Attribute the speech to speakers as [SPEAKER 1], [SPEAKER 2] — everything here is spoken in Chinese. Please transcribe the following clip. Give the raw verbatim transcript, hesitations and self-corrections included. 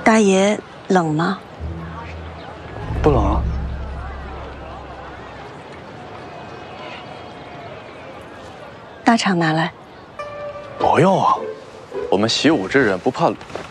[SPEAKER 1] 大爷冷吗？
[SPEAKER 2] 不冷啊。
[SPEAKER 1] 大氅拿来。
[SPEAKER 2] 不用啊，我们习武之人不怕冷。